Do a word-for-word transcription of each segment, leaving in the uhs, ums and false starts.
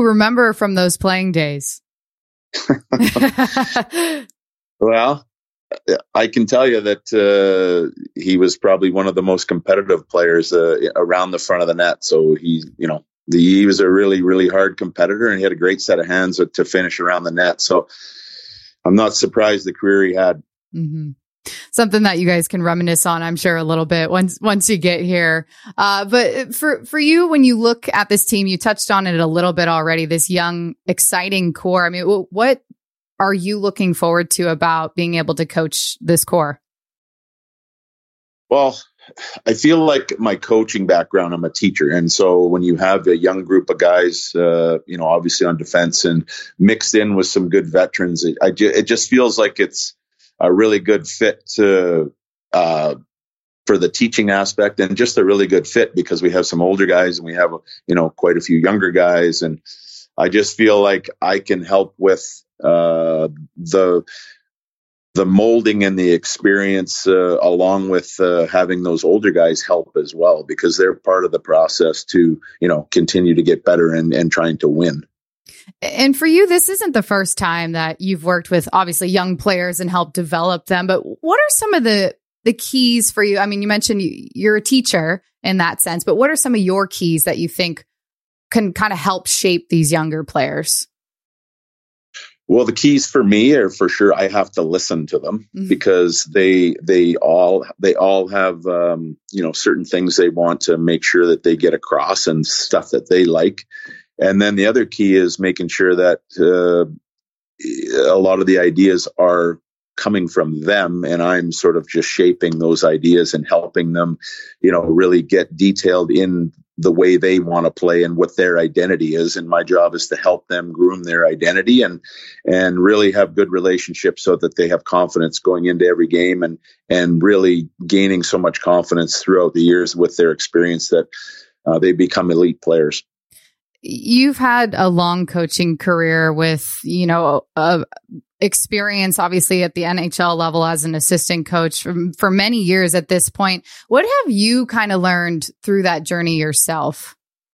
you remember from those playing days? Well, I can tell you that uh, he was probably one of the most competitive players uh, around the front of the net. So he, you know, the, he was a really, really hard competitor, and he had a great set of hands to finish around the net. So I'm not surprised the career he had. Mm-hmm. Something that you guys can reminisce on, I'm sure, a little bit once once you get here. Uh, but for for you, when you look at this team, you touched on it a little bit already. This young, exciting core. I mean, what are you looking forward to about being able to coach this core? Well, I feel like my coaching background, I'm a teacher. And so when you have a young group of guys, uh, you know, obviously on defense and mixed in with some good veterans, it, I ju- it just feels like it's a really good fit to, uh, for the teaching aspect, and just a really good fit because we have some older guys and we have, you know, quite a few younger guys. And I just feel like I can help with uh, the the molding and the experience, uh, along with uh, having those older guys help as well, because they're part of the process to, you know, continue to get better and, and trying to win. And for you, this isn't the first time that you've worked with obviously young players and helped develop them. But what are some of the the keys for you? I mean, you mentioned you're a teacher in that sense, but what are some of your keys that you think can kind of help shape these younger players? Well, the keys for me are for sure I have to listen to them, mm-hmm. because they they all they all have um, you know, certain things they want to make sure that they get across and stuff that they like. And then the other key is making sure that uh, a lot of the ideas are coming from them, and I'm sort of just shaping those ideas and helping them, you know, really get detailed in the way they want to play and what their identity is. And my job is to help them groom their identity and and really have good relationships so that they have confidence going into every game, and and really gaining so much confidence throughout the years with their experience that uh, they become elite players. You've had a long coaching career with, you know, uh, experience, obviously, at the N H L level as an assistant coach for, for many years at this point. What have you kind of learned through that journey yourself?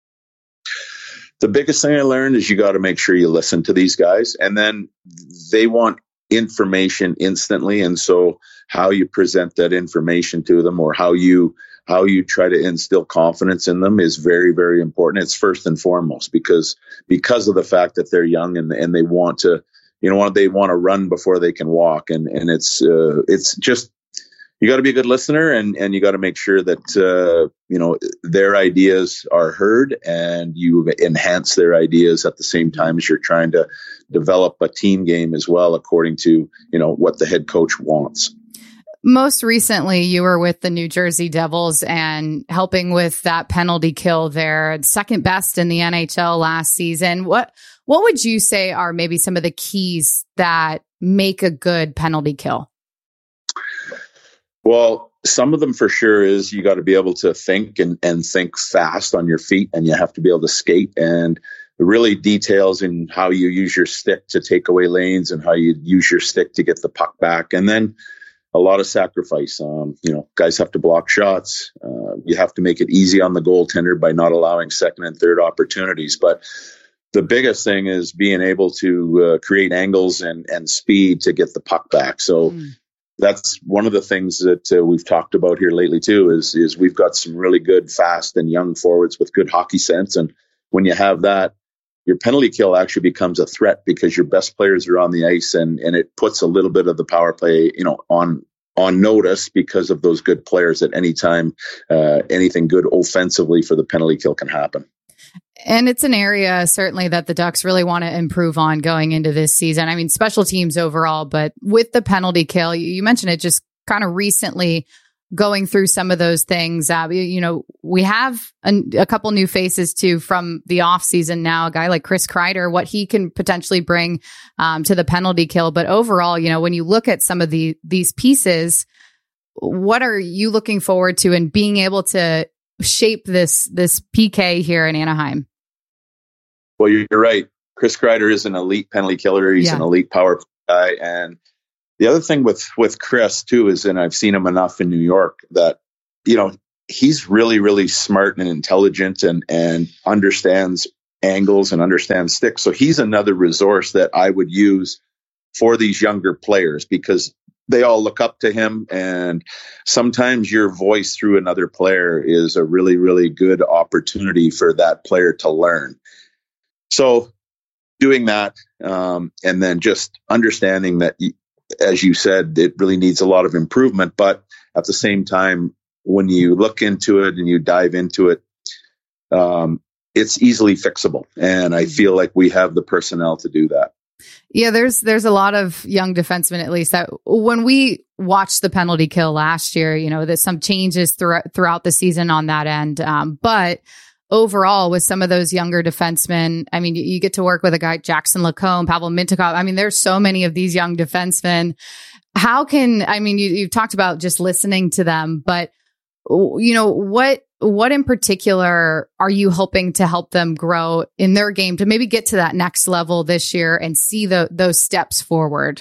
The biggest thing I learned is you got to make sure you listen to these guys, and then they want information instantly. And so how you present that information to them, or how you how you try to instill confidence in them, is very, very important. It's first and foremost because because of the fact that they're young and and they want to, you know, they want to run before they can walk. And and it's uh, it's just, you got to be a good listener, and and you got to make sure that uh, you know, their ideas are heard, and you enhance their ideas at the same time as you're trying to develop a team game as well, according to, you know, what the head coach wants. Most recently, you were with the New Jersey Devils and helping with that penalty kill there, second best in the N H L last season. What what would you say are maybe some of the keys that make a good penalty kill? Well, some of them for sure is you got to be able to think and, and think fast on your feet, and you have to be able to skate, and really details in how you use your stick to take away lanes and how you use your stick to get the puck back. And then a lot of sacrifice. Um, you know, guys have to block shots. Uh, you have to make it easy on the goaltender by not allowing second and third opportunities. But the biggest thing is being able to uh, create angles and, and speed to get the puck back. So mm. that's one of the things that uh, we've talked about here lately too, is, is we've got some really good, fast and young forwards with good hockey sense. And when you have that, your penalty kill actually becomes a threat because your best players are on the ice, and, and it puts a little bit of the power play, you know, on, on notice because of those good players. At any time, uh, anything good offensively for the penalty kill can happen. And it's an area certainly that the Ducks really want to improve on going into this season. I mean, special teams overall, but with the penalty kill, you, you mentioned it just kind of recently going through some of those things. Uh, you know, we have a, a couple new faces too from the off season now, a guy like Chris Kreider, what he can potentially bring um, to the penalty kill. But overall, you know, when you look at some of the these pieces, what are you looking forward to in being able to shape this this P K here in Anaheim? Well, you're right. Chris Kreider is an elite penalty killer. He's yeah. an elite power guy. And the other thing with, with Chris too is, and I've seen him enough in New York, that, you know, he's really, really smart and intelligent and, and understands angles and understands sticks. So he's another resource that I would use for these younger players because they all look up to him. And sometimes your voice through another player is a really, really good opportunity for that player to learn. So doing that, um, and then just understanding that, as you said, it really needs a lot of improvement. But at the same time, when you look into it and you dive into it, um, it's easily fixable. And I feel like we have the personnel to do that. Yeah, there's there's a lot of young defensemen, at least, that when we watched the penalty kill last year, you know, there's some changes throughout throughout the season on that end. Um, but overall, with some of those younger defensemen, I mean, you, you get to work with a guy, Jackson Lacombe, Pavel Mintyukov. I mean, there's so many of these young defensemen. How can, I mean, you, you've talked about just listening to them, but, you know, what what in particular are you hoping to help them grow in their game to maybe get to that next level this year and see the, those steps forward?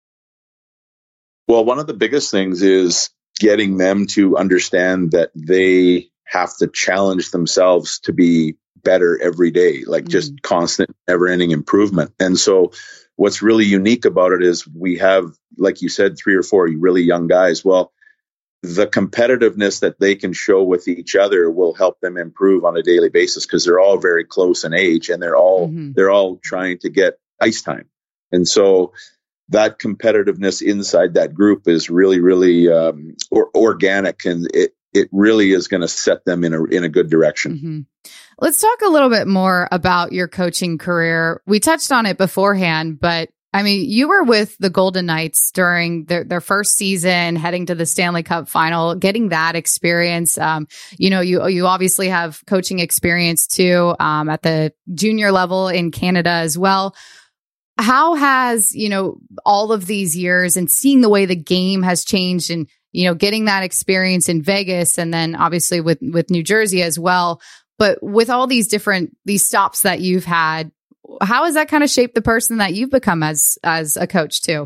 Well, one of the biggest things is getting them to understand that they have to challenge themselves to be better every day, like mm-hmm. just constant, never-ending improvement. And so what's really unique about it is we have, like you said, three or four really young guys. Well, the competitiveness that they can show with each other will help them improve on a daily basis because they're all very close in age and they're all mm-hmm. they're all trying to get ice time. And so that competitiveness inside that group is really, really um, or, organic, and it it really is going to set them in a in a good direction. Mm-hmm. Let's talk a little bit more about your coaching career. We touched on it beforehand, but I mean, you were with the Golden Knights during their, their first season, heading to the Stanley Cup final, getting that experience. Um, you know, you you obviously have coaching experience too, um, at the junior level in Canada as well. How has, you know, all of these years and seeing the way the game has changed and, you know, getting that experience in Vegas and then obviously with, with New Jersey as well, but with all these different, these stops that you've had, how has that kind of shaped the person that you've become as as a coach too?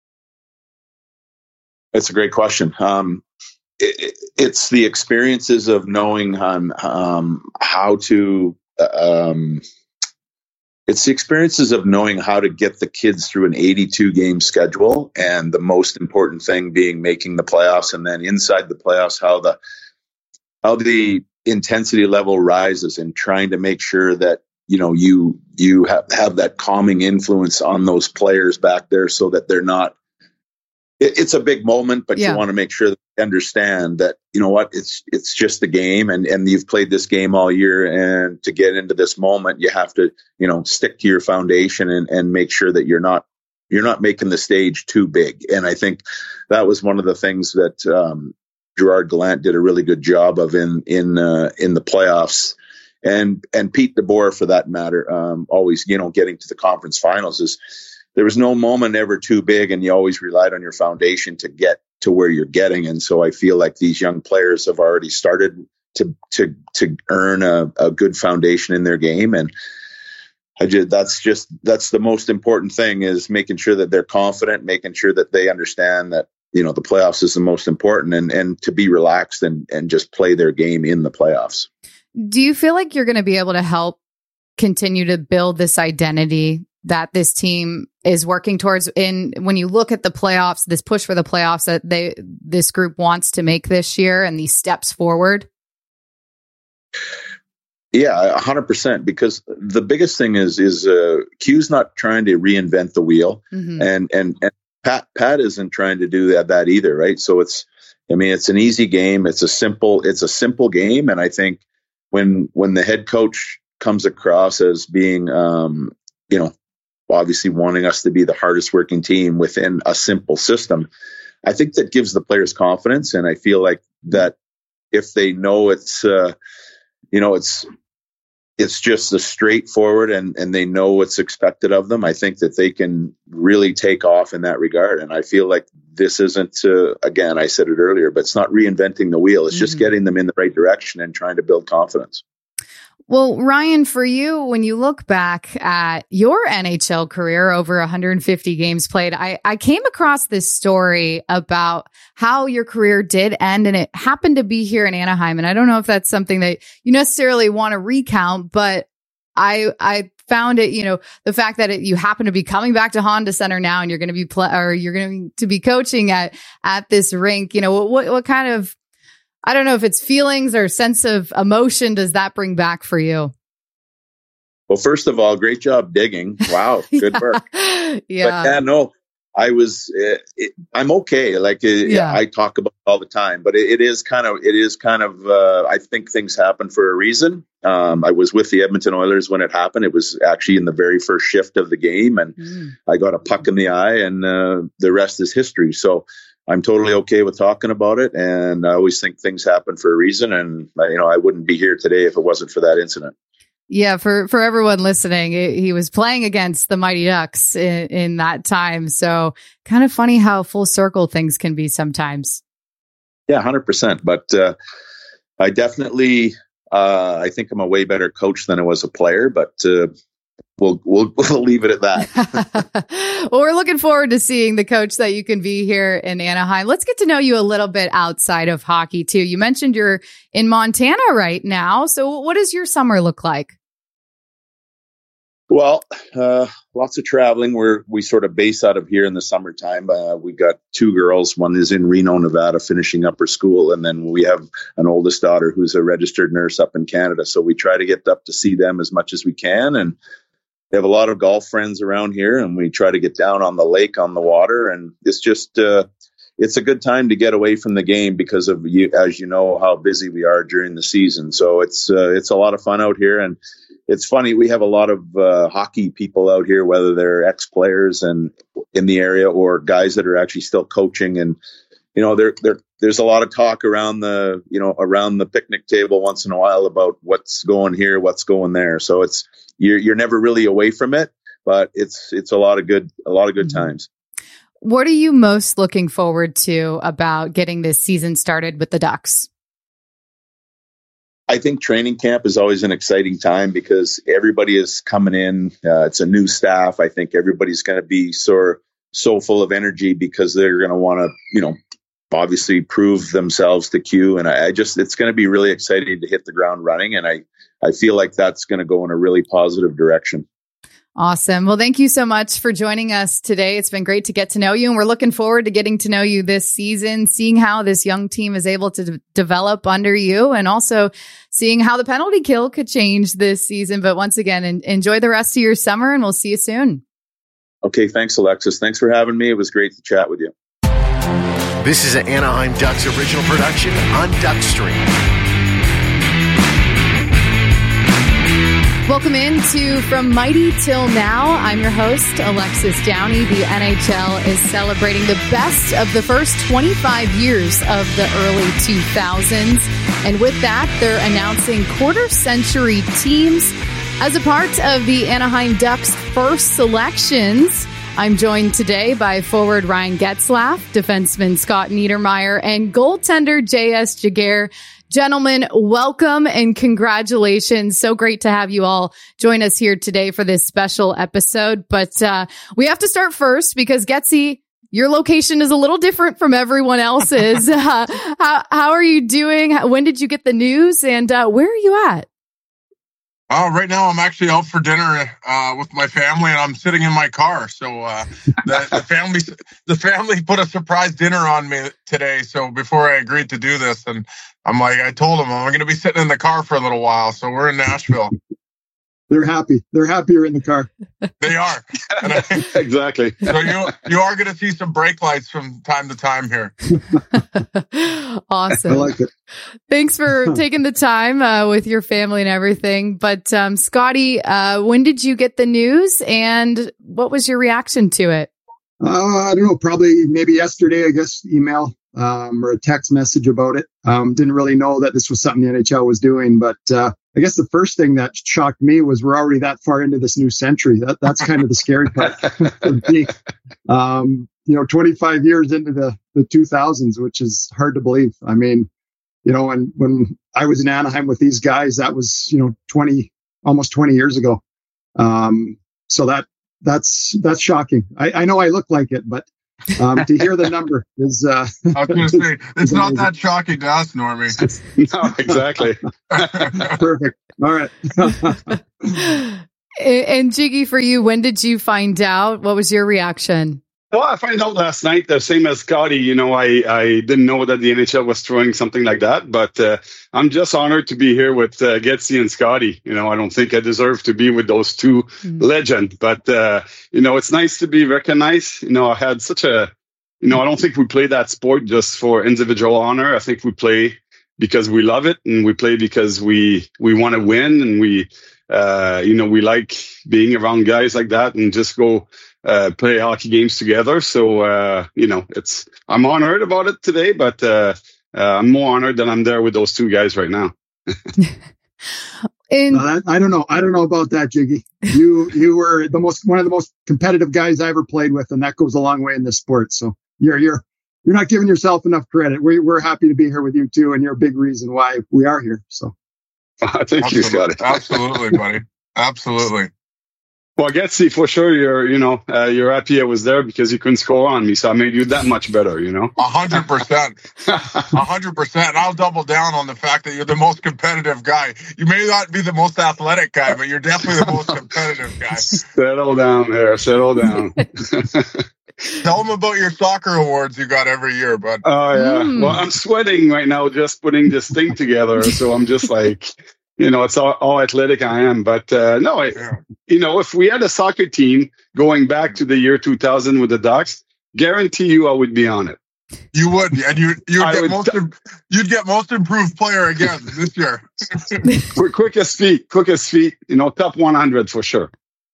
It's a great question. Um, it, it's the experiences of knowing um, um, how to. Um, it's the experiences of knowing how to get the kids through an eighty-two game schedule, and the most important thing being making the playoffs, and then inside the playoffs, how the how the intensity level rises, and trying to make sure that. You know, you you have, have that calming influence on those players back there so that they're not, it, it's a big moment, but yeah. you want to make sure that they understand that, you know what, it's it's just a game and, and you've played this game all year. And to get into this moment, you have to, you know, stick to your foundation and, and make sure that you're not, you're not making the stage too big. And I think that was one of the things that um, Gerard Gallant did a really good job of in, in, uh, in the playoffs. And and Pete DeBoer, for that matter, um, always, you know, getting to the conference finals is there was no moment ever too big, and you always relied on your foundation to get to where you're getting. And so I feel like these young players have already started to to to earn a, a good foundation in their game, and I did. That's just that's the most important thing is making sure that they're confident, making sure that they understand that you know the playoffs is the most important, and and to be relaxed and and just play their game in the playoffs. Do you feel like you're going to be able to help continue to build this identity that this team is working towards in when you look at the playoffs, this push for the playoffs that they this group wants to make this year and these steps forward? Yeah, one hundred percent. Because the biggest thing is is uh, Q's not trying to reinvent the wheel, mm-hmm. and and and Pat Pat isn't trying to do that that either, right? So it's, I mean, it's an easy game. It's a simple it's a simple game, and I think. When when the head coach comes across as being, um, you know, obviously wanting us to be the hardest working team within a simple system, I think that gives the players confidence. And I feel like that if they know it's, uh, you know, it's it's just a straightforward and, and they know what's expected of them, I think that they can really take off in that regard. And I feel like this isn't, uh, again, I said it earlier, but it's not reinventing the wheel. It's mm-hmm. just getting them in the right direction and trying to build confidence. Well, Ryan, for you, when you look back at your N H L career, over one hundred fifty games played, I, I came across this story about how your career did end, and it happened to be here in Anaheim. And I don't know if that's something that you necessarily want to recount, but I I found it, you know, the fact that it, you happen to be coming back to Honda Center now, and you're going to be pl- or you're going to be coaching at at this rink. You know, what what kind of, I don't know if it's feelings or sense of emotion does that bring back for you? Well, first of all, great job digging. Wow, good work. yeah, but yeah, no. I was, uh, it, I'm okay. Like uh, yeah. I talk about it all the time, but it, it is kind of, it is kind of, uh, I think things happen for a reason. Um, I was with the Edmonton Oilers when it happened. It was actually in the very first shift of the game, and mm. I got a puck in the eye, and uh, the rest is history. So I'm totally okay with talking about it. And I always think things happen for a reason. And, you know, I wouldn't be here today if it wasn't for that incident. Yeah, for, for everyone listening, it, he was playing against the Mighty Ducks in, in that time. So kind of funny how full circle things can be sometimes. Yeah, one hundred percent. But uh, I definitely, uh, I think I'm a way better coach than I was a player, but uh, we'll, we'll, we'll leave it at that. Well, we're looking forward to seeing the coach that you can be here in Anaheim. Let's get to know you a little bit outside of hockey too. You mentioned you're in Montana right now. So what does your summer look like? Well, uh, lots of traveling. We're, we sort of base out of here in the summertime. Uh, we got two girls. One is in Reno, Nevada, finishing up her school. And then we have an oldest daughter who's a registered nurse up in Canada. So we try to get up to see them as much as we can. And they have a lot of golf friends around here, and we try to get down on the lake, on the water. And it's just, uh, it's a good time to get away from the game because of you, as you know, how busy we are during the season. So it's, uh, it's a lot of fun out here. And it's funny, we have a lot of uh, hockey people out here, whether they're ex-players and in the area or guys that are actually still coaching. And, you know, there, there, there's a lot of talk around the, you know, around the picnic table once in a while about what's going here, what's going there. So it's, you're, you're never really away from it, but it's, it's a lot of good, a lot of good times. What are you most looking forward to about getting this season started with the Ducks? I think training camp is always an exciting time because everybody is coming in. Uh, it's a new staff. I think everybody's going to be so, so full of energy because they're going to want to, you know, obviously prove themselves to Q. And I, I just, it's going to be really exciting to hit the ground running. And I, I feel like that's going to go in a really positive direction. Awesome. Well, thank you so much for joining us today. It's been great to get to know you, and we're looking forward to getting to know you this season, seeing how this young team is able to d- develop under you, and also seeing how the penalty kill could change this season. But once again, en- enjoy the rest of your summer, and we'll see you soon. Okay. Thanks, Alexis. Thanks for having me. It was great to chat with you. This is an Anaheim Ducks original production on Duckstream. Welcome into From Mighty Till Now. I'm your host, Alexis Downey. The N H L is celebrating the best of the first twenty-five years of the early two thousands. And with that, they're announcing quarter century teams as a part of the Anaheim Ducks' first selections. I'm joined today by forward Ryan Getzlaf, defenseman Scott Niedermayer, and goaltender J S Giguere. Gentlemen, welcome and congratulations. So great to have you all join us here today for this special episode. But uh, we have to start first because, Getsy, your location is a little different from everyone else's. uh, how, how are you doing? When did you get the news? And uh, where are you at? Uh, right now, I'm actually out for dinner uh, with my family, and I'm sitting in my car. So uh, the, the family, the family put a surprise dinner on me today. So before I agreed to do this, and I'm like, I told them I'm going to be sitting in the car for a little while. So we're in Nashville. They're happy. They're happier in the car. They are. And I, exactly. So you you are going to see some brake lights from time to time here. Awesome. I like it. Thanks for taking the time uh, with your family and everything. But um, Scotty, uh, when did you get the news, and what was your reaction to it? Uh, I don't know. Probably maybe yesterday, I guess, email um, or a text message about it. Um, didn't really know that this was something the N H L was doing, but uh, I guess the first thing that shocked me was we're already that far into this new century. That that's kind of the scary part for me. Um, you know, twenty-five years into the, the two thousands, which is hard to believe. I mean, you know, and when I was in Anaheim with these guys, that was, you know, twenty, almost twenty years ago. Um, so that, that's, that's shocking. I, I know I look like it, but um, to hear the number is. Uh, I was going to say it's not that shocking to us, Normie. No, exactly. Perfect. All right. And Jiggy, for you, when did you find out? What was your reaction? Well, I found out last night, the same as Scotty. You know, I, I didn't know that the N H L was throwing something like that, but uh, I'm just honored to be here with uh, Getsy and Scotty. You know, I don't think I deserve to be with those two mm. legends, but, uh, you know, it's nice to be recognized. You know, I had such a, you know, I don't think we play that sport just for individual honor. I think we play because we love it, and we play because we, we want to win, and we, uh, you know, we like being around guys like that and just go Uh, play hockey games together. So, uh, you know, it's, I'm honored about it today, but, uh, uh, I'm more honored that I'm there with those two guys right now. In- uh, I don't know. I don't know about that, Jiggy. You, you were the most, one of the most competitive guys I ever played with, and that goes a long way in this sport. So you're, you're, you're not giving yourself enough credit. We, we're happy to be here with you too, and you're a big reason why we are here. So. Uh, thank Absolutely. you, Scotty. Absolutely, buddy. Absolutely. Well, Getsy, for sure, you're, you know, uh, you're happy I was there because you couldn't score on me, so I made you that much better, you know? A hundred percent. A hundred percent. I'll double down on the fact that you're the most competitive guy. You may not be the most athletic guy, but you're definitely the most competitive guy. Settle down there. Settle down. Tell them about your soccer awards you got every year, bud. Oh, yeah. Mm. Well, I'm sweating right now just putting this thing together, so I'm just like... You know, it's all, all athletic I am. But uh, no, I, yeah. you know, if we had a soccer team going back to the year two thousand with the Ducks, guarantee you I would be on it. You would. And you, you'd, get would, most, you'd get most improved player again this year. We're quickest feet, quickest feet, you know, top one hundred for sure.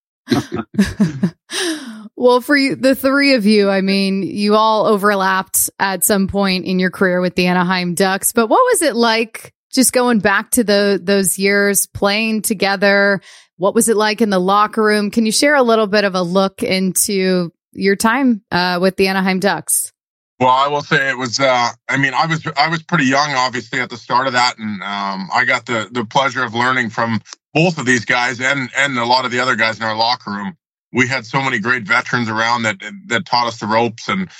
Well, for you, the three of you, I mean, you all overlapped at some point in your career with the Anaheim Ducks. But what was it like? Just going back to the those years playing together, what was it like in the locker room? Can you share a little bit of a look into your time uh, with the Anaheim Ducks? Well, I will say it was. Uh, I mean, I was I was pretty young, obviously, at the start of that, and um, I got the the pleasure of learning from both of these guys and and a lot of the other guys in our locker room. We had so many great veterans around that that taught us the ropes, and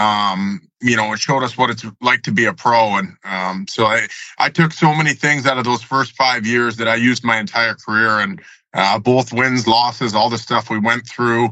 um, you know, it showed us what it's like to be a pro. And um, so I, I took so many things out of those first five years that I used my entire career, and uh, both wins, losses, all the stuff we went through.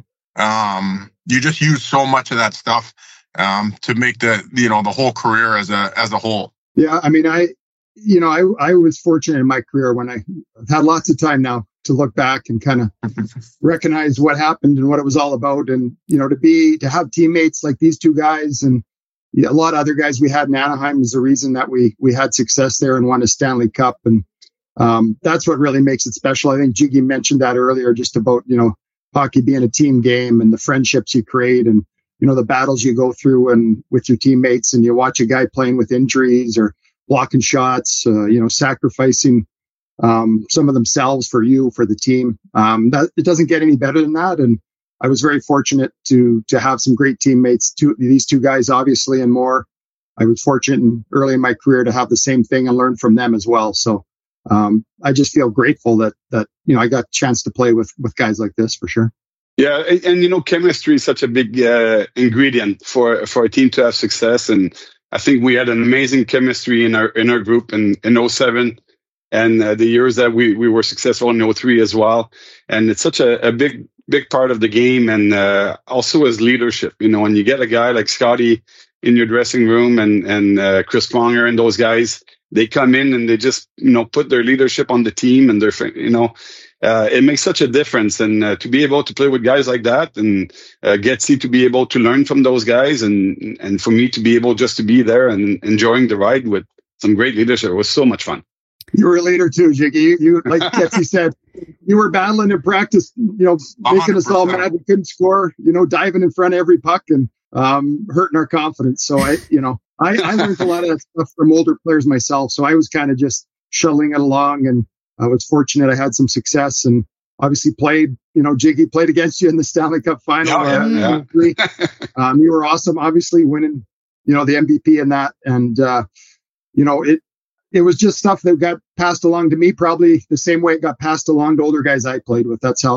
Um, you just use so much of that stuff um, to make the, you know, the whole career as a, as a whole. Yeah. I mean, I, you know, I, I was fortunate in my career when I I've had lots of time now to look back and kind of recognize what happened and what it was all about. And, you know, to be, to have teammates like these two guys and a lot of other guys we had in Anaheim is the reason that we, we had success there and won a Stanley Cup. And, um, that's what really makes it special. I think Jiggy mentioned that earlier, just about, you know, hockey being a team game and the friendships you create and, you know, the battles you go through and with your teammates, and you watch a guy playing with injuries or blocking shots, uh, you know, sacrificing, um, some of themselves for you, for the team. Um, that it doesn't get any better than that. And I was very fortunate to, to have some great teammates, two, these two guys, obviously, and more. I was fortunate in, early in my career to have the same thing and learn from them as well. So, um, I just feel grateful that, that, you know, I got a chance to play with, with guys like this for sure. Yeah. And, and you know, chemistry is such a big, uh, ingredient for, for a team to have success. And I think we had an amazing chemistry in our, in our group in, in oh seven. And uh, the years that we, we were successful in oh three as well. And it's such a, a big, big part of the game. And uh, also as leadership, you know, when you get a guy like Scotty in your dressing room and, and uh, Chris Pronger and those guys, they come in and they just, you know, put their leadership on the team and their, you know, uh, it makes such a difference. And uh, to be able to play with guys like that and uh, Getsy to be able to learn from those guys and, and for me to be able just to be there and enjoying the ride with some great leadership, it was so much fun. You were a leader too, Jiggy. You, you like Getsy said, you were battling in practice, you know, making one hundred percent us all mad we couldn't score, you know, diving in front of every puck and um, hurting our confidence. So I, you know, I, I learned a lot of that stuff from older players myself. So I was kind of just shuttling it along, and I was fortunate I had some success and obviously played, you know, Jiggy played against you in the Stanley Cup final. Oh, yeah, uh, yeah. um, you were awesome, obviously winning, you know, the M V P in that. And, uh, you know, it, it was just stuff that got passed along to me, probably the same way it got passed along to older guys I played with. That's how,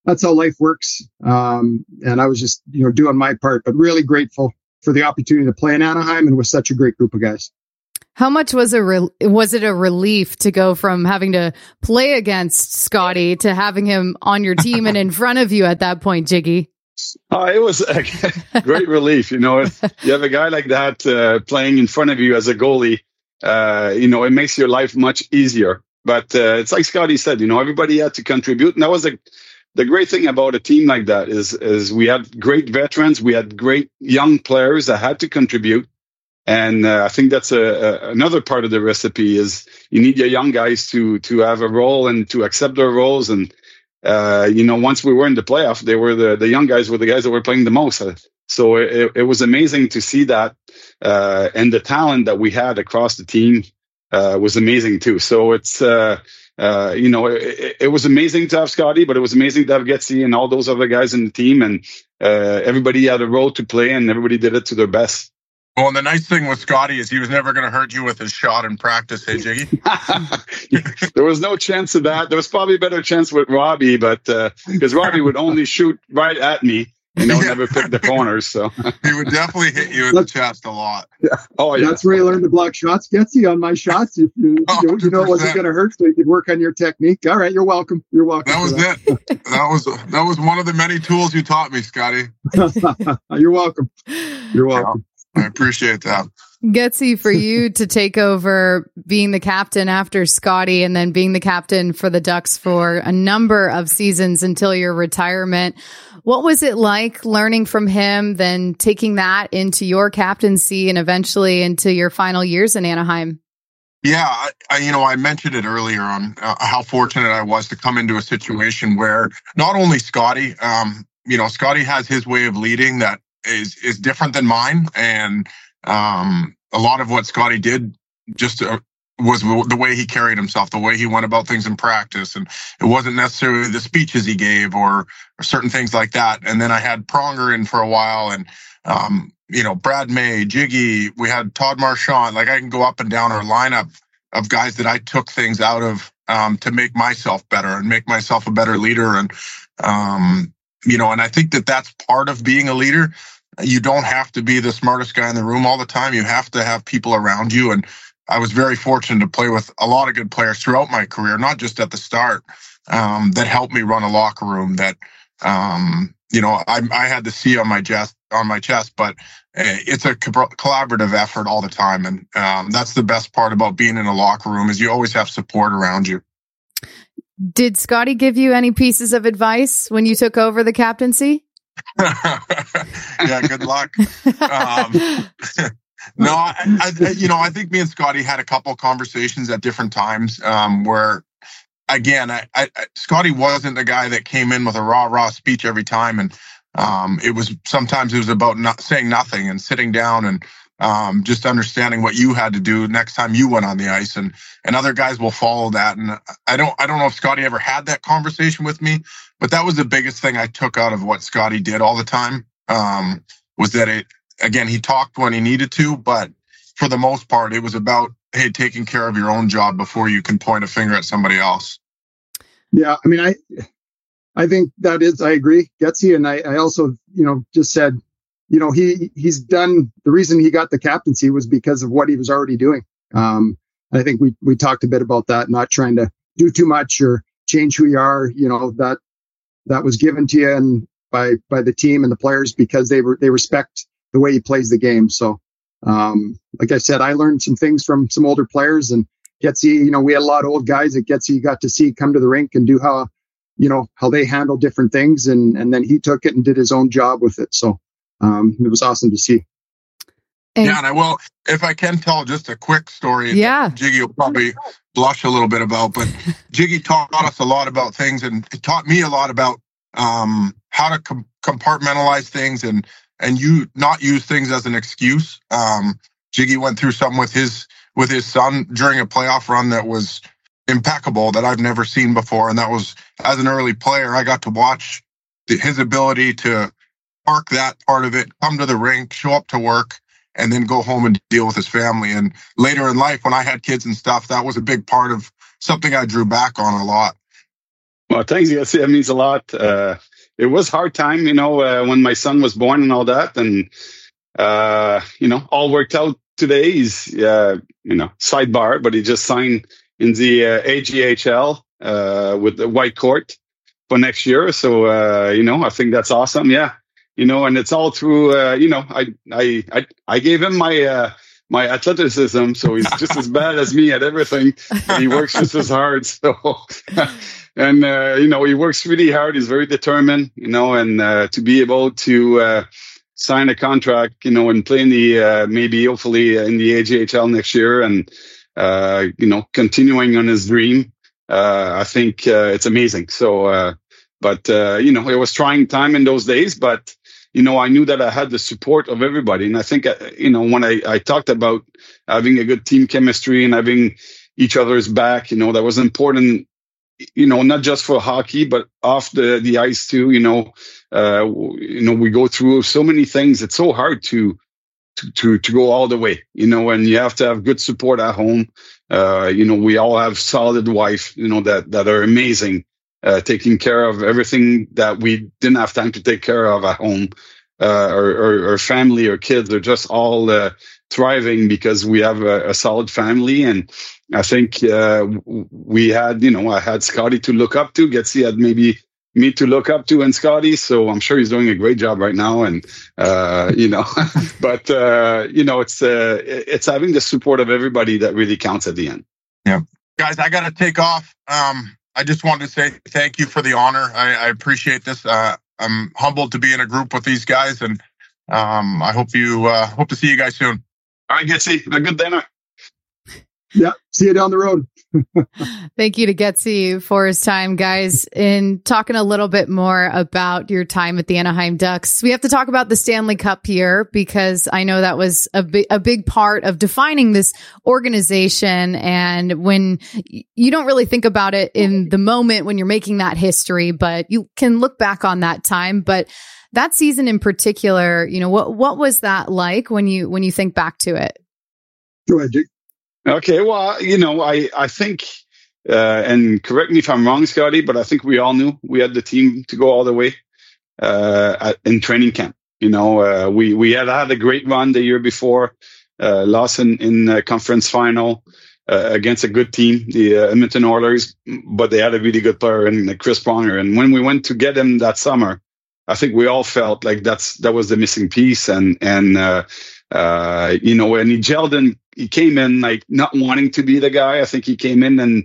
that's how life works. Um, and I was just, you know, doing my part, but really grateful for the opportunity to play in Anaheim and with such a great group of guys. How much was a re- was it a relief to go from having to play against Scotty to having him on your team and in front of you at that point, Jiggy? Uh, it was a great relief. You know, you have a guy like that uh, playing in front of you as a goalie. Uh, you know, it makes your life much easier. But uh, it's like Scotty said, you know, everybody had to contribute. And that was a, the great thing about a team like that is, is we had great veterans. We had great young players that had to contribute. And uh, I think that's a, a, another part of the recipe is you need your young guys to to have a role and to accept their roles. And, uh, you know, once we were in the playoff, they were the, the young guys were the guys that were playing the most. So it, it was amazing to see that. Uh, and the talent that we had across the team uh, was amazing, too. So it's, uh, uh, you know, it, it was amazing to have Scotty, but it was amazing to have Getsy and all those other guys in the team. And uh, everybody had a role to play and everybody did it to their best. Well, and the nice thing with Scotty is he was never going to hurt you with his shot in practice, hey, Jiggy? There was no chance of that. There was probably a better chance with Robbie, but because uh, Robbie would only shoot right at me, you know, yeah. never pick the corners. So he would definitely hit you in the chest a lot. Yeah. Oh, yeah. That's where you learned to block shots. Getsy on my shots. If you, you, you know it wasn't going to hurt, so you could work on your technique. All right, you're welcome. You're welcome. That was that. it. That was that was one of the many tools you taught me, Scotty. You're welcome. You're welcome. Yeah. I appreciate that. Getsy, for you to take over being the captain after Scotty and then being the captain for the Ducks for a number of seasons until your retirement. What was it like learning from him, then taking that into your captaincy and eventually into your final years in Anaheim? Yeah, I, I, you know, I mentioned it earlier on uh, how fortunate I was to come into a situation where not only Scotty, um, you know, Scotty has his way of leading that is is different than mine, and um a lot of what Scotty did just uh, was the way he carried himself, the way he went about things in practice, and it wasn't necessarily the speeches he gave or, or certain things like that. And then I had Pronger in for a while, and um you know, Brad May, Jiggy, we had Todd Marchand. Like, I can go up and down our lineup of guys that I took things out of um to make myself better and make myself a better leader. And um You know, and I think that that's part of being a leader. You don't have to be the smartest guy in the room all the time. You have to have people around you. And I was very fortunate to play with a lot of good players throughout my career, not just at the start, um, that helped me run a locker room that, um, you know, I, I had the C on my chest, on my chest, but it's a co- collaborative effort all the time. And um, that's the best part about being in a locker room is you always have support around you. Did Scotty give you any pieces of advice when you took over the captaincy? Yeah, good luck. Um, no, I, I, you know, I think me and Scotty had a couple of conversations at different times um, where, again, I, I, Scotty wasn't the guy that came in with a rah rah speech every time, and um, it was sometimes it was about not saying nothing and sitting down and Um, just understanding what you had to do next time you went on the ice, and and other guys will follow that. And I don't I don't know if Scotty ever had that conversation with me, but that was the biggest thing I took out of what Scotty did all the time. Um, was that it again he talked when he needed to, but for the most part it was about, hey, taking care of your own job before you can point a finger at somebody else. Yeah, I mean, I I think that is I agree, Getsy, and I, I also you know just said. You know, he he's done the reason he got the captaincy was because of what he was already doing. Um, I think we we talked a bit about that, not trying to do too much or change who you are. You know, that that was given to you and by by the team and the players because they were they respect the way he plays the game. So, um, like I said, I learned some things from some older players, and Getsy. You know, we had a lot of old guys that Getsy got to see come to the rink and do how you know how they handle different things, and and then he took it and did his own job with it. So. Um, it was awesome to see. And, yeah, and I will, if I can tell just a quick story. Yeah. Jiggy will probably blush a little bit about, but Jiggy taught us a lot about things, and it taught me a lot about um, how to com- compartmentalize things and and you not use things as an excuse. Um, Jiggy went through something with his with his son during a playoff run that was impeccable that I've never seen before, and that was as an early player, I got to watch the, his ability to park that part of it, come to the rink, show up to work, and then go home and deal with his family. And later in life, when I had kids and stuff, that was a big part of something I drew back on a lot. Well, thanks, Jesse. That means a lot. Uh, it was hard time, you know, uh, when my son was born and all that. And, uh, you know, all worked out today. He's, uh, you know, sidebar, but he just signed in the uh, A G H L uh, with the White Court for next year. So, uh, you know, I think that's awesome. Yeah. You know, and it's all through, uh, you know, I, I, I, I gave him my, uh, my athleticism. So he's just as bad as me at everything. And he works just as hard. So, and, uh, you know, he works really hard. He's very determined, you know, and, uh, to be able to, uh, sign a contract, you know, and play in the, uh, maybe hopefully in the A G H L next year and, uh, you know, continuing on his dream. Uh, I think, uh, it's amazing. So, uh, but, uh, you know, it was trying time in those days, but, you know, I knew that I had the support of everybody. And I think, uh, you know, when I, I talked about having a good team chemistry and having each other's back, you know, that was important, you know, not just for hockey, but off the, the ice too. You know, uh, you know, we go through so many things. It's so hard to, to, to, to go all the way, you know, and you have to have good support at home. Uh, you know, we all have solid wife, you know, that, that are amazing. Uh, taking care of everything that we didn't have time to take care of at home. Uh, or, or, or family or kids are just all uh, thriving because we have a, a solid family. And I think uh, we had, you know, I had Scotty to look up to. Getsy had maybe me to look up to and Scotty. So I'm sure he's doing a great job right now. And, uh, you know, but, uh, you know, it's uh, it's having the support of everybody that really counts at the end. Yeah. Guys, I got to take off. Um, I just wanted to say thank you for the honor. I, I appreciate this. Uh, I'm humbled to be in a group with these guys, and um, I hope you uh, hope to see you guys soon. All right, Getsy, a good dinner. Yeah, see you down the road. Thank you to Getsy for his time, guys. In talking a little bit more about your time at the Anaheim Ducks, we have to talk about the Stanley Cup here because I know that was a, bi- a big part of defining this organization. And when you don't really think about it in the moment when you're making that history, but you can look back on that time. But that season in particular, you know, what what was that like when you when you think back to it? Go ahead, Jake. Okay, well, you know, I, I think, uh, and correct me if I'm wrong, Scotty, but I think we all knew we had the team to go all the way uh, at, in training camp. You know, uh, we, we had had a great run the year before, uh, lost in, in the conference final uh, against a good team, the uh, Edmonton Oilers, but they had a really good player in Chris Pronger. And when we went to get him that summer, I think we all felt like that's that was the missing piece. And, and uh, uh, you know, and he gelled in. He came in like not wanting to be the guy. I think he came in and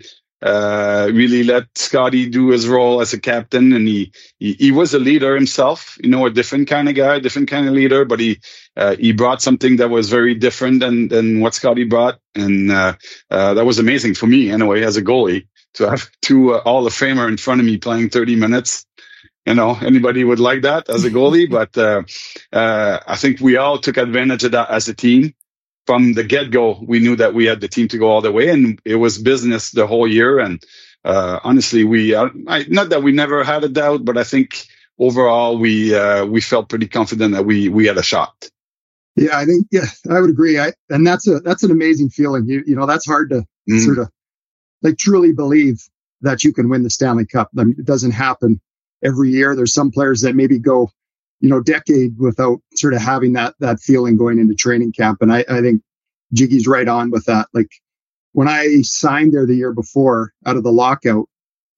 uh, really let Scotty do his role as a captain. And he, he, he was a leader himself, you know, a different kind of guy, different kind of leader, but he, uh, he brought something that was very different than, than what Scotty brought. And uh, uh, that was amazing for me anyway, as a goalie, to have two uh, Hall of Famer in front of me playing thirty minutes. You know, anybody would like that as a goalie, but uh, uh, I think we all took advantage of that as a team. From the get-go, we knew that we had the team to go all the way, and it was business the whole year. And uh, honestly, we uh, I, not that we never had a doubt, but I think overall we uh, we felt pretty confident that we we had a shot. Yeah, I think yeah, I would agree. I, and that's a that's an amazing feeling. You you know, that's hard to mm. sort of like truly believe that you can win the Stanley Cup. I mean, it doesn't happen every year. There's some players that maybe go, you know, decade without sort of having that, that feeling going into training camp. And I, I think Jiggy's right on with that. Like when I signed there the year before out of the lockout,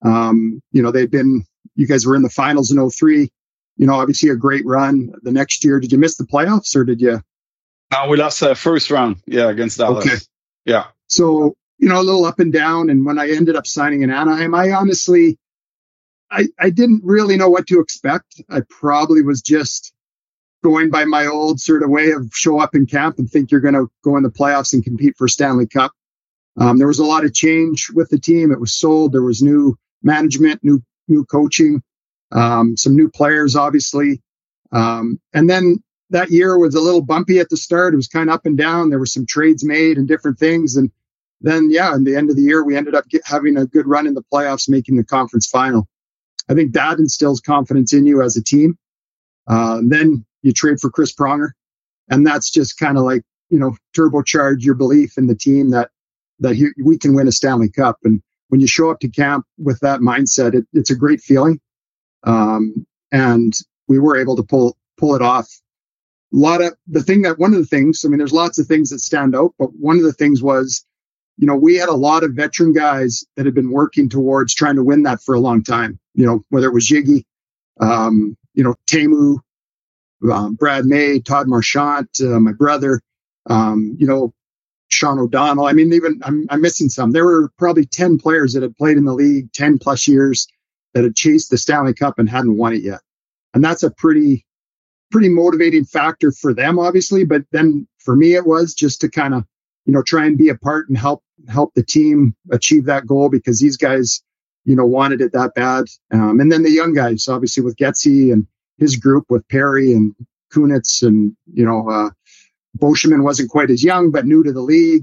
um, you know, they'd been, you guys were in the finals in oh three, you know, obviously a great run. The next year, did you miss the playoffs or did you? No, we lost the first round. Yeah. Against Dallas. Okay. Yeah. So, you know, a little up and down. And when I ended up signing in Anaheim, I honestly, I, I didn't really know what to expect. I probably was just going by my old sort of way of show up in camp and think you're going to go in the playoffs and compete for Stanley Cup. Um, there was a lot of change with the team. It was sold. There was new management, new new coaching, um, some new players, obviously. Um, and then that year was a little bumpy at the start. It was kind of up and down. There were some trades made and different things. And then, yeah, in the end of the year, we ended up get, having a good run in the playoffs, making the conference final. I think that instills confidence in you as a team. Uh, and then you trade for Chris Pronger. And that's just kind of like, you know, turbocharge your belief in the team that, that he, we can win a Stanley Cup. And when you show up to camp with that mindset, it, it's a great feeling. Um, and we were able to pull, pull it off. A lot of the thing that one of the things, I mean, there's lots of things that stand out, but one of the things was, you know, we had a lot of veteran guys that had been working towards trying to win that for a long time, you know, whether it was Jiggy, um, you know, Teemu, um, Brad May, Todd Marchant, uh, my brother, um, you know, Sean O'Donnell. I mean, even I'm, I'm missing some. There were probably ten players that had played in the league ten plus years that had chased the Stanley Cup and hadn't won it yet. And that's a pretty, pretty motivating factor for them, obviously. But then for me, it was just to kind of, you know, try and be a part and help, help the team achieve that goal, because these guys, you know, wanted it that bad. Um, and then the young guys, obviously with Getzy and his group with Perry and Kunitz and, you know, uh, Boschman wasn't quite as young, but new to the league.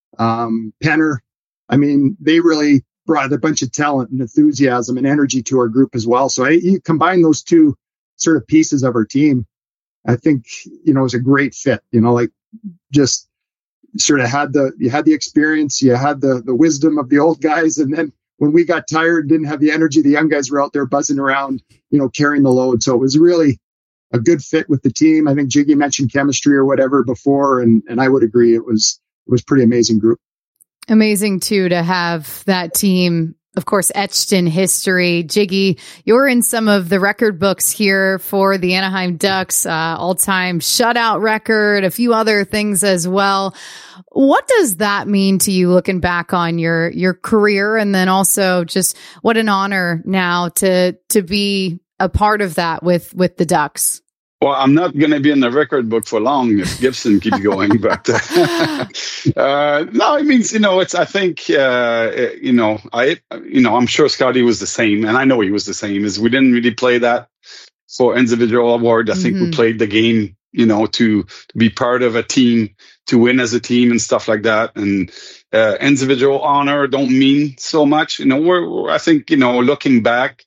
Um, Penner. I mean, they really brought a bunch of talent and enthusiasm and energy to our group as well. So I, you combine those two sort of pieces of our team, I think, you know, it was a great fit, you know, like just sort of had the, you had the experience, you had the, the wisdom of the old guys. And then when we got tired, didn't have the energy, the young guys were out there buzzing around, you know, carrying the load. So it was really a good fit with the team. I think Jiggy mentioned chemistry or whatever before. And, and I would agree. It was, it was pretty amazing group. Amazing too, to have that team, of course, etched in history. Jiggy, you're in some of the record books here for the Anaheim Ducks, uh, all-time shutout record, a few other things as well. What does that mean to you looking back on your, your career? And then also just what an honor now to, to be a part of that with, with the Ducks. Well, I'm not going to be in the record book for long if Gibson keeps going, but uh, uh, no, it means, you know, it's, I think, uh, you know, I, you know, I'm sure Scotty was the same, and I know he was the same, is we didn't really play that for individual award. I think mm-hmm. we played the game, you know, to, to be part of a team, to win as a team and stuff like that. And uh, individual honor don't mean so much. You know, we're, we're I think, you know, looking back,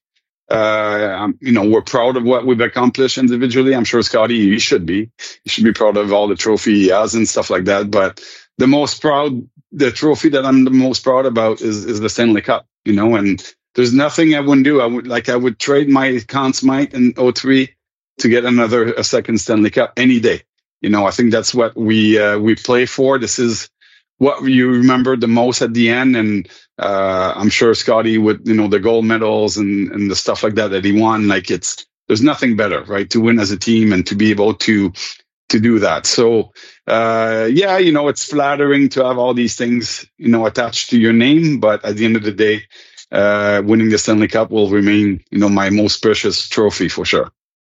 Uh, um, you know, we're proud of what we've accomplished individually. I'm sure Scotty, he should be. He should be proud of all the trophy he has and stuff like that. But the most proud, the trophy that I'm the most proud about is is the Stanley Cup, you know, and there's nothing I wouldn't do. I would, like, I would trade my Conn Smythe in oh three to get another, a second Stanley Cup any day. You know, I think that's what we, uh, we play for. This is what you remember the most at the end. And uh, I'm sure Scotty would, you know, the gold medals and, and the stuff like that that he won, like it's, there's nothing better, right? To win as a team and to be able to, to do that. So, uh, yeah, you know, it's flattering to have all these things, you know, attached to your name. But at the end of the day, uh, winning the Stanley Cup will remain, you know, my most precious trophy for sure.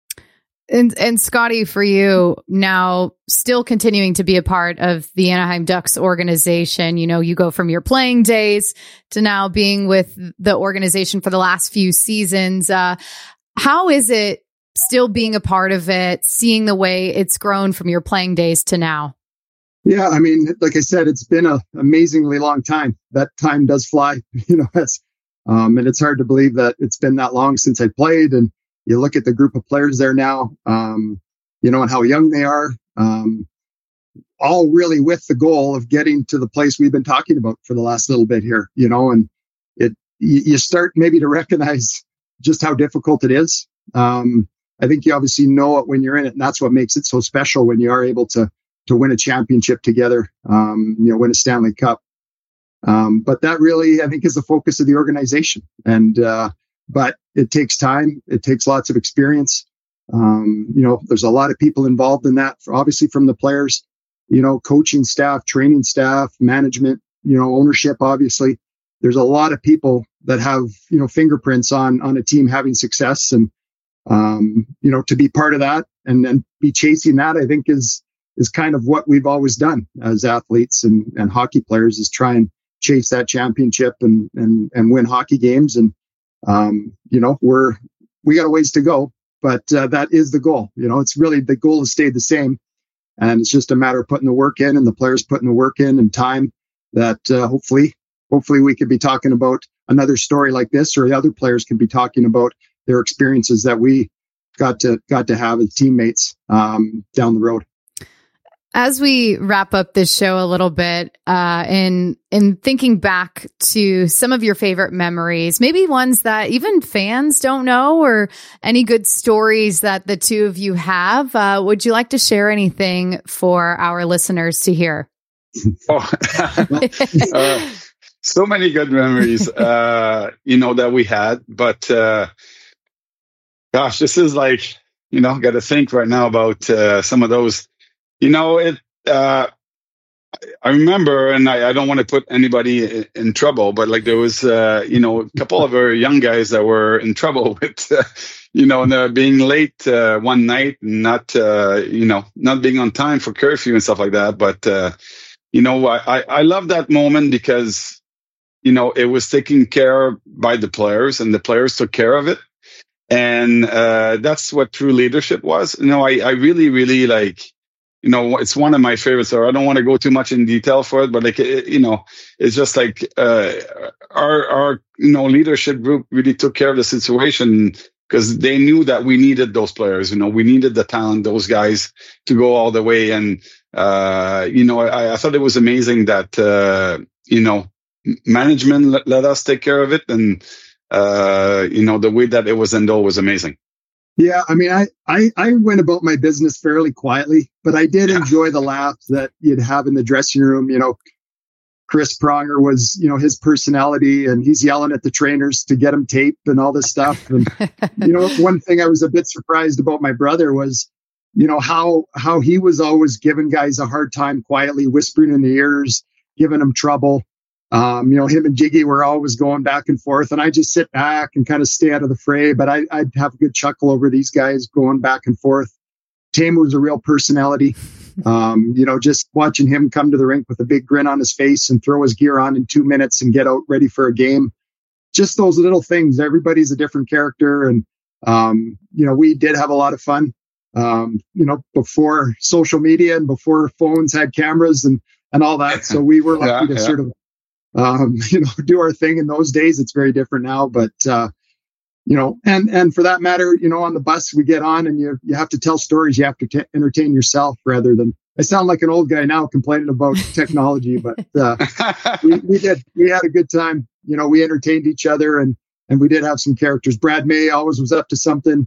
And and Scotty, for you now, still continuing to be a part of the Anaheim Ducks organization, you know, you go from your playing days to now being with the organization for the last few seasons. Uh, how is it still being a part of it, seeing the way it's grown from your playing days to now? Yeah, I mean, like I said, it's been an amazingly long time. That time does fly, you know, as, um, and it's hard to believe that it's been that long since I played. And you look at the group of players there now, um, you know, and how young they are, um, all really with the goal of getting to the place we've been talking about for the last little bit here, you know, and it, you, you start maybe to recognize just how difficult it is. Um, I think you obviously know it when you're in it, and that's what makes it so special when you are able to, to win a championship together, um, you know, win a Stanley Cup. Um, but that really, I think, is the focus of the organization. And, uh, but it takes time. It takes lots of experience. Um, you know, there's a lot of people involved in that, obviously from the players, you know, coaching staff, training staff, management, you know, ownership, obviously. There's a lot of people that have, you know, fingerprints on, on a team having success. And, um, you know, to be part of that and, and be chasing that, I think is, is kind of what we've always done as athletes and, and hockey players, is try and chase that championship and, and, and win hockey games. And, Um, you know, we're, we got a ways to go, but uh, that is the goal. You know, it's really, the goal has stayed the same, and it's just a matter of putting the work in and the players putting the work in and time that uh, hopefully, hopefully we could be talking about another story like this, or the other players can be talking about their experiences that we got to, got to have as teammates um, down the road. As we wrap up this show a little bit, uh, in in thinking back to some of your favorite memories, maybe ones that even fans don't know, or any good stories that the two of you have, uh, would you like to share anything for our listeners to hear? Oh, uh, so many good memories, uh, you know, that we had. But uh, gosh, this is like, you know, got to think right now about uh, some of those. You know, it. Uh, I remember, and I, I don't want to put anybody in, in trouble, but like there was, uh, you know, a couple of our young guys that were in trouble with, uh, you know, and, uh, being late uh, one night and not, uh, you know, not being on time for curfew and stuff like that. But, uh, you know, I, I, I love that moment because, you know, it was taken care of by the players and the players took care of it. And uh, that's what true leadership was. You know, I, I really, really like, you know, it's one of my favorites. Or I don't want to go too much in detail for it, but like, it, you know, it's just like uh, our our you know leadership group really took care of the situation because they knew that we needed those players. You know, we needed the talent, those guys to go all the way. And uh, you know, I, I thought it was amazing that uh, you know management let, let us take care of it, and uh, you know the way that it was handled was amazing. Yeah, I mean, I, I, I went about my business fairly quietly, but I did enjoy the laughs that you'd have in the dressing room. You know, Chris Pronger was, you know, his personality, and he's yelling at the trainers to get him tape and all this stuff. And, you know, one thing I was a bit surprised about my brother was, you know, how, how he was always giving guys a hard time quietly, whispering in the ears, giving them trouble. Um, you know, him and Jiggy were always going back and forth, and I just sit back and kind of stay out of the fray. But I, I'd have a good chuckle over these guys going back and forth. Tamer was a real personality. Um, you know, just watching him come to the rink with a big grin on his face and throw his gear on in two minutes and get out ready for a game. Just those little things. Everybody's a different character, and um, you know, we did have a lot of fun. Um, you know, before social media and before phones had cameras and and all that, so we were lucky yeah, to yeah. sort of. Um, you know, do our thing in those days. It's very different now, but, uh, you know, and, and for that matter, you know, on the bus we get on and you, you have to tell stories. You have to t- entertain yourself rather than, I sound like an old guy now complaining about technology, but, uh, we, we did, we had a good time. You know, we entertained each other and, and we did have some characters. Brad May always was up to something.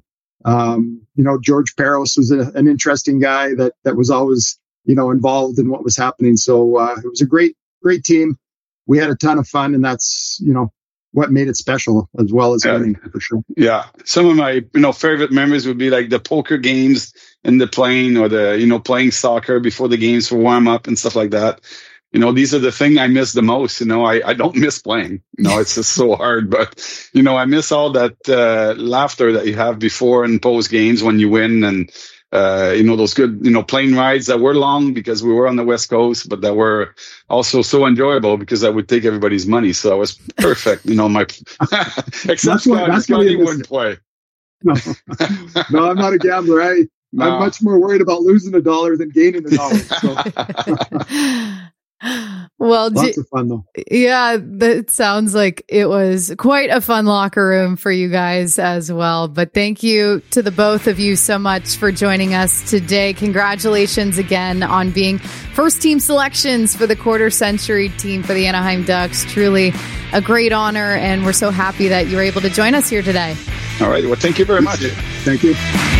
Um, you know, George Peros was a, an interesting guy that, that was always, you know, involved in what was happening. So, uh, it was a great, great team. We had a ton of fun, and that's, you know, what made it special as well as winning, for sure. Yeah. Some of my, you know, favorite memories would be like the poker games in the plane, or the, you know, playing soccer before the games for warm up and stuff like that. You know, these are the thing I miss the most. You know, I, I don't miss playing. You know, it's just so hard, but, you know, I miss all that uh, laughter that you have before and post games when you win, and, Uh, you know, those good, you know, plane rides that were long because we were on the West Coast, but that were also so enjoyable because I would take everybody's money. So that was perfect. You know, my, except Scotty, Scotty wouldn't play. No. no, I'm not a gambler. I, no. I'm much more worried about losing a dollar than gaining a dollar. So. Well, lots d- of fun though. Yeah, that sounds like it was quite a fun locker room for you guys as well. But thank you to the both of you so much for joining us today. Congratulations again on being first team selections for the quarter century team for the Anaheim Ducks. Truly a great honor, and we're so happy that you were able to join us here today. All right. Well, thank you very much. Thank you.